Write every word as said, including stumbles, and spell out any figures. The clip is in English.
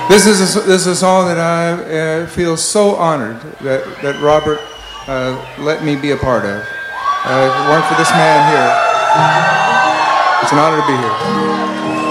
This is a, this is a song that I uh, feel so honored that, that Robert uh, let me be a part of. Uh, if it weren't for this man here, it's an honor to be here.